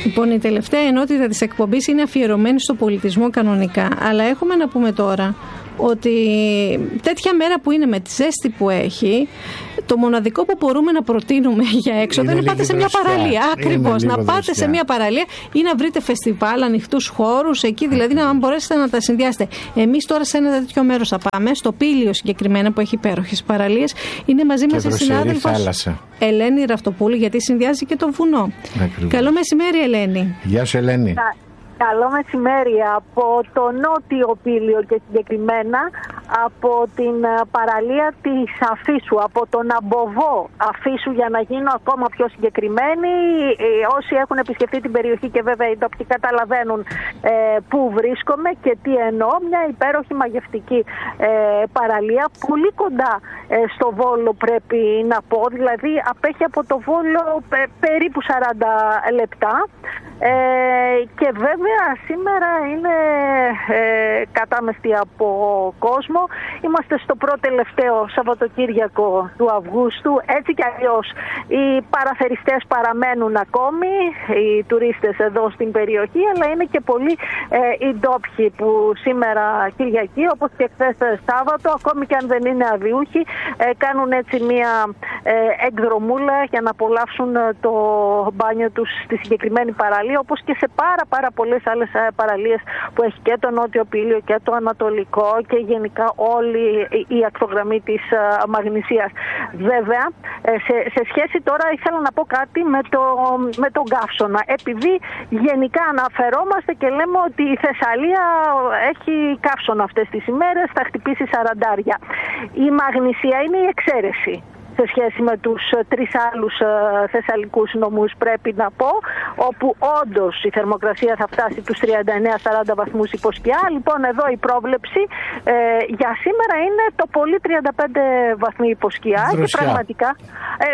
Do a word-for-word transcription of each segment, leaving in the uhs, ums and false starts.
Λοιπόν, η τελευταία ενότητα της εκπομπής είναι αφιερωμένη στο πολιτισμό κανονικά. Αλλά έχουμε να πούμε τώρα ότι τέτοια μέρα που είναι με τη ζέστη που έχει, το μοναδικό που μπορούμε να προτείνουμε για έξω είναι δεν είναι να πάτε σε μια παραλία. Ακριβώς, να πάτε δροσιά. σε μια παραλία ή να βρείτε φεστιβάλ, ανοιχτούς χώρους, εκεί δηλαδή να μπορέσετε να τα συνδυάσετε. Εμείς τώρα σε ένα τέτοιο μέρος θα πάμε, στο Πήλιο συγκεκριμένα που έχει υπέροχες παραλίες. Είναι μαζί μας η συνάδελφος Ελένη Ραυτοπούλου, γιατί συνδυάζει και το βουνό. Ακριβώς. Καλό μεσημέρι, Ελένη. Γεια σου, Ελένη. Καλό μεσημέρι. Από το νότιο Πήλιο και συγκεκριμένα από την παραλία της Αφίσου, από τον Αμποβό Αφίσου, για να γίνω ακόμα πιο συγκεκριμένη. Όσοι έχουν επισκεφτεί την περιοχή και βέβαια οι τοπικοί καταλαβαίνουν ε, πού βρίσκομαι και τι εννοώ. Μια υπέροχη μαγευτική ε, παραλία, πολύ κοντά ε, στο Βόλο πρέπει να πω, δηλαδή απέχει από το Βόλο πε, περίπου σαράντα λεπτά. Ε, και βέβαια σήμερα είναι ε, κατάμεστη από κόσμο. Είμαστε στο πρώτο τελευταίο Σαββατοκύριακο του Αυγούστου. Έτσι κι αλλιώς οι παραθεριστές παραμένουν ακόμη, οι τουρίστες εδώ στην περιοχή, αλλά είναι και πολλοί ε, οι ντόπιοι που σήμερα Κυριακή, όπως και χθες Σάββατο, ακόμη και αν δεν είναι αδιούχοι, ε, κάνουν έτσι μία ε, εκδρομούλα για να απολαύσουν το μπάνιο τους στη συγκεκριμένη παραλία, όπως και σε πάρα πάρα πολλές άλλες παραλίες που έχει και το Νότιο Πήλιο και το Ανατολικό και γενικά όλη η ακτογραμμή της Μαγνησίας. Βέβαια, σε, σε σχέση τώρα ήθελα να πω κάτι με, το, με τον καύσωνα. Επειδή γενικά αναφερόμαστε και λέμε ότι η Θεσσαλία έχει καύσωνα αυτές τις ημέρες, θα χτυπήσει σαραντάρια. Η Μαγνησία είναι η εξαίρεση σε σχέση με τους τρεις άλλους ε, θεσσαλικούς νομούς, πρέπει να πω, όπου όντως η θερμοκρασία θα φτάσει τους τριάντα εννέα σαράντα βαθμούς υποσκιά. Λοιπόν, εδώ η πρόβλεψη ε, για σήμερα είναι το πολύ τριάντα πέντε βαθμοί υποσκιά. Και πραγματικά ε,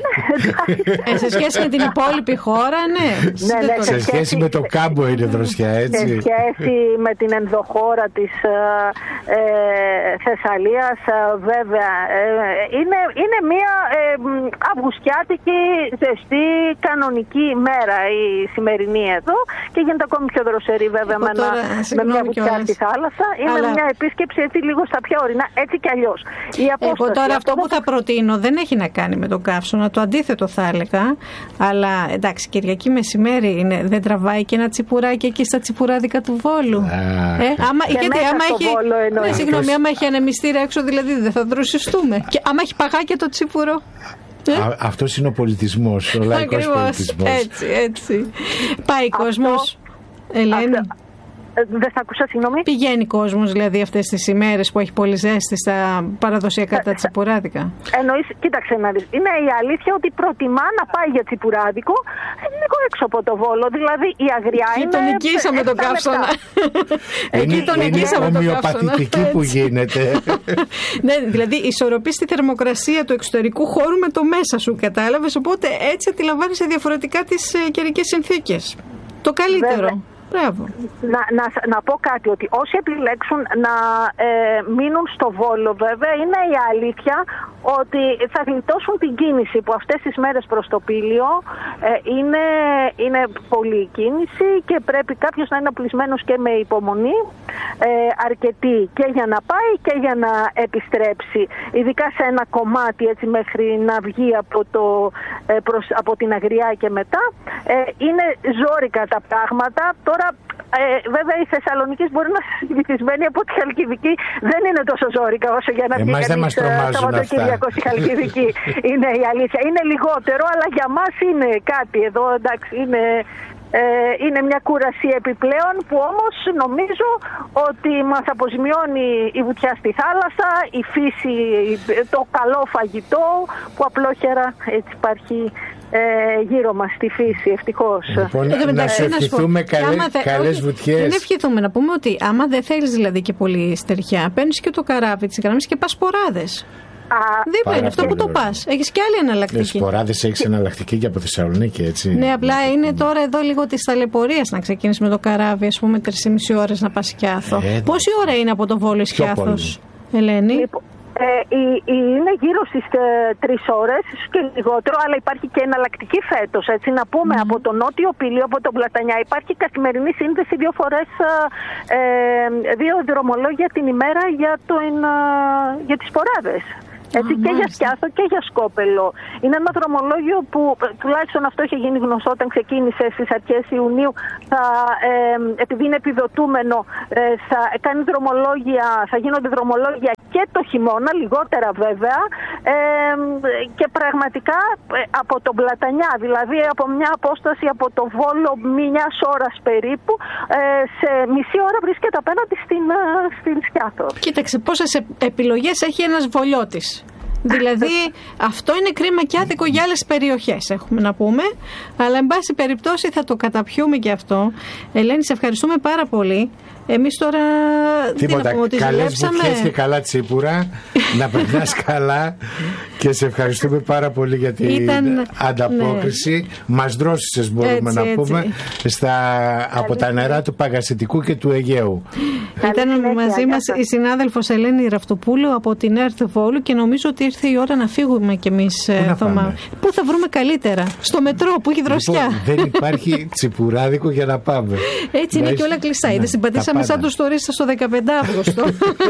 ε, σε σχέση με την υπόλοιπη χώρα, ναι, ναι, ναι σε, σε σχέση, σχέση με το Κάμπο είναι δροσιά, έτσι. Σε σχέση με την ενδοχώρα της ε, ε, Θεσσαλίας, ε, βέβαια ε, είναι, είναι μια ε, αυγουστιάτικη, ζεστή, κανονική μέρα η σημερινή εδώ και γίνεται ακόμη πιο δροσερή βέβαια με, τώρα, ένα, με μια βουκιά στη θάλασσα. Είναι αλλά... μια επίσκεψη έτσι λίγο στα πιο ορεινά, έτσι κι αλλιώς. Εγώ τώρα αυτό που θα προτείνω δεν έχει να κάνει με τον καύσωνα, το αντίθετο θα έλεγα, αλλά εντάξει, Κυριακή μεσημέρι είναι, δεν τραβάει και ένα τσιπουράκι εκεί στα τσιπουράδικα του Βόλου. Ah. Ε, άμα, γιατί άμα έχει, ναι, συγγνώμη, άμα έχει ανεμιστήρα έξω δηλαδή δεν θα δροσιστούμε. Και άμα έχει παγάκια το τσίπουρο. Α, αυτός είναι ο πολιτισμός, ο λαϊκός πολιτισμός. Έτσι, έτσι. Πάει κόσμος, Ελένη. Αυτό. Δεν θα ακούσα, συγγνώμη. Πηγαίνει κόσμος δηλαδή αυτές τις ημέρες που έχει πολύ ζέστη στα παραδοσιακά τα τσιπουράδικα? Εννοείς, κοίταξε να δεις. Είναι η αλήθεια ότι προτιμά να πάει για τσιπουράδικο λίγο έξω από το Βόλο. Δηλαδή η Αγριά εκεί είναι. Τον νικήσαμε τον καύσωνα. Εκεί τον νικήσαμε τον καύσωνα. Ομοιοπαθητική που γίνεται. Ναι, δηλαδή ισορροπεί τη θερμοκρασία του εξωτερικού χώρου με το μέσα σου, κατάλαβες. Οπότε έτσι αντιλαμβάνεσαι διαφορετικά τις καιρικές συνθήκες. Το καλύτερο. Βέβαια. Να, να, να πω κάτι, ότι όσοι επιλέξουν να ε, μείνουν στο Βόλο, βέβαια είναι η αλήθεια ότι θα γλιτώσουν την κίνηση που αυτές τις μέρες προς το Πήλιο ε, είναι, είναι πολλή κίνηση και πρέπει κάποιος να είναι οπλισμένος και με υπομονή ε, αρκετή και για να πάει και για να επιστρέψει, ειδικά σε ένα κομμάτι έτσι μέχρι να βγει από, το, ε, προς, από την Αγριά και μετά. Ε, είναι ζόρικα τα πράγματα. Τώρα Ε, βέβαια η Θεσσαλονίκη μπορεί να είναι βυθισμένη από τη Χαλκιδική, δεν είναι τόσο ζόρικα όσο για να βγει κανείς Σαββατοκύριακο στη Χαλκιδική. Είναι η αλήθεια. Είναι λιγότερο, αλλά για μας είναι κάτι εδώ, εντάξει, είναι, ε, είναι μια κούραση επιπλέον που όμως νομίζω ότι μας αποζημιώνει η βουτιά στη θάλασσα, η φύση, το καλό φαγητό που απλόχερα έτσι υπάρχει Ε, γύρω μας στη φύση, ευτυχώς. Λοιπόν, ε, να σου ευχηθούμε καλές βουτιές. Δεν ευχηθούμε, να πούμε ότι άμα δεν θέλεις δηλαδή και πολύ στεριά, παίρνεις και το καράβι της γραμμής και πας σποράδες. Δίπλα είναι αυτό που το πας. Έχεις και άλλη εναλλακτική. Σποράδες έχεις εναλλακτική και από Θεσσαλονίκη, έτσι. Ναι, απλά είναι τώρα εδώ λίγο της ταλαιπωρίας να ξεκινήσεις με το καράβι, ας πούμε, τρεις και μισή ώρες να πας Σκιάθο. Ε, Πόση ώρα είναι από το Βόλο Σκιάθος, Ελένη? Λοιπόν, Ε, η, η, είναι γύρω στις ε, τρεις ώρες και λιγότερο, αλλά υπάρχει και εναλλακτική φέτος. Έτσι, να πούμε, mm. από τον Νότιο Πήλιο, από τον Πλατανιά, υπάρχει καθημερινή σύνδεση δύο φορές, ε, δύο δρομολόγια την ημέρα για, το, ε, για τις Ποράδες. Έτσι, oh, και για Σκιάθο και για Σκόπελο. Είναι ένα δρομολόγιο που τουλάχιστον αυτό είχε γίνει γνωστό όταν ξεκίνησε στις αρχές Ιουνίου. Θα, ε, επειδή είναι επιδοτούμενο, ε, θα κάνει δρομολόγια, θα γίνονται δρομολόγια και το χειμώνα, λιγότερα βέβαια, ε, και πραγματικά ε, από τον Πλατανιά, δηλαδή από μια απόσταση από το Βόλο μιας ώρας περίπου, ε, σε μισή ώρα βρίσκεται απέναντι στην, στην Σκιάθο. Κοίταξε πόσες επιλογές έχει ένας Βολιώτης. Δηλαδή αυτό είναι κρίμα και άδικο για άλλες περιοχές, έχουμε να πούμε, αλλά εν πάση περιπτώσει θα το καταπιούμε και αυτό. Ελένη, σε ευχαριστούμε πάρα πολύ. Εμείς τώρα τίποτα, τι να πούμε, ότι καλές βουτιές και καλά τσίπουρα, να περνάς καλά και σε ευχαριστούμε πάρα πολύ για την Ήταν, ανταπόκριση. Ναι. Μας δρόσισες, μπορούμε έτσι, να έτσι. πούμε, στα, από τα νερά του Παγασιτικού και του Αιγαίου. Ήταν μαζί μας η συνάδελφος Ελένη Ραυτοπούλου από την ΕΡΤ Βόλου και νομίζω ότι ήρθε η ώρα να φύγουμε κι εμείς, Θωμά. Πού θα βρούμε καλύτερα? Στο μετρό που έχει δροσιά. Λοιπόν, δεν υπάρχει τσιπουράδικο για να πάμε. Έτσι είναι και όλα κλειστά. Είδες, συμπατήσαμε σαν τους τουρίστες στο δεκαπέντε Αύγουστο.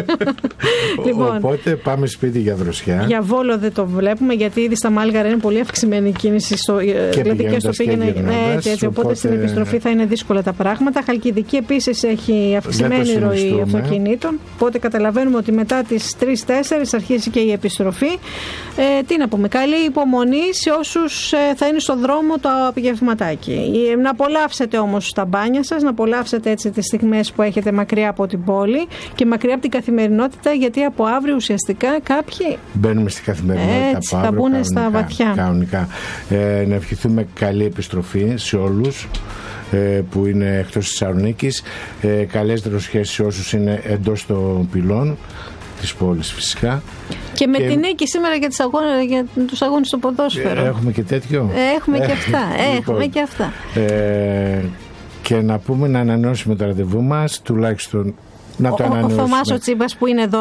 Λοιπόν, οπότε πάμε σπίτι για δροσιά. Για Βόλο δεν το βλέπουμε, γιατί ήδη στα Μάλγαρα είναι πολύ αυξημένη η κίνηση. Στο, και δηλαδή και στο πήγαινε. Ναι, έτσι, έτσι, οπότε, οπότε στην επιστροφή θα είναι δύσκολα τα πράγματα. Χαλκιδική επίσης έχει αυξημένη ροή αυτοκινήτων. Οπότε καταλαβαίνουμε ότι μετά τις τρεις τέσσερις αρχίζει και η επιστροφή. Ε, τι να πούμε, καλή υπομονή σε όσους ε, θα είναι στο δρόμο το απογευματάκι. Ε, να απολαύσετε όμως τα μπάνια σας, να απολαύσετε έτσι τις στιγμές που έχετε μακριά από την πόλη και μακριά από την καθημερινότητα, γιατί από αύριο ουσιαστικά κάποιοι μπαίνουμε στην καθημερινότητα. Έτσι, από αύριο, θα μπουν στα βαθιά. Κανονικά. Ε, να ευχηθούμε καλή επιστροφή σε όλους ε, που είναι εκτός της Θεσσαλονίκης. Ε, καλές δροσιές σε όσους είναι εντός των πυλών της πόλης φυσικά. Και με και... την νίκη σήμερα για, τις αγώνες, για τους αγώνες στο ποδόσφαιρο. Ε, έχουμε και τέτοιο. Ε, έχουμε και αυτά. Ε, λοιπόν, έχουμε και αυτά. Ε, και να πούμε να ανανεώσουμε το ραντεβού μας, τουλάχιστον να το ο, ο Θωμάς ο Τσίμπας που είναι εδώ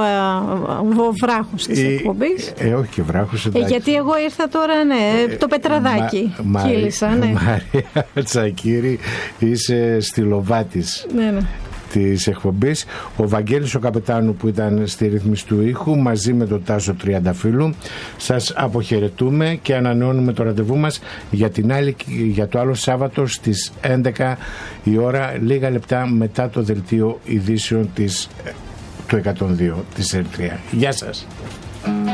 ο βράχος της εκπομπής. Ε, όχι και βράχος. Ε, γιατί εγώ ήρθα τώρα, ναι, το Πετραδάκι. Μα, κύλησα, ναι. Μαρία Τσακύρη, είσαι στη Λοβάτης. Ναι, ναι. Της εκπομπής. Ο Βαγγέλης ο Καπετάνου που ήταν στη ρύθμιση του ήχου μαζί με τον Τάσο Τριανταφύλου. Σας αποχαιρετούμε και ανανεώνουμε το ραντεβού μας για, την άλλη, για το άλλο Σάββατο στις έντεκα η ώρα, λίγα λεπτά μετά το δελτίο ειδήσεων της, του εκατόν δύο της Ερυθρέα. Γεια σας.